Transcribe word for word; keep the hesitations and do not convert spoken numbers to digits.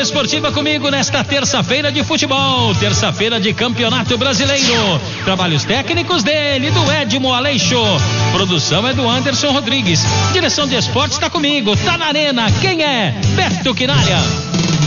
Esportiva comigo nesta terça-feira de futebol, terça-feira de Campeonato Brasileiro. Trabalhos técnicos dele, do Edmo Aleixo. Produção é do Anderson Rodrigues. Direção de esportes está comigo, tá na arena. Quem é? Beto Quinalha.